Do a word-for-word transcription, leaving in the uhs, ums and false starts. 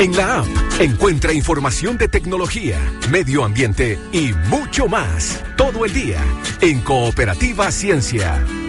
En la app encuentra información de tecnología, medio ambiente y mucho más. Todo el día en Cooperativa Ciencia.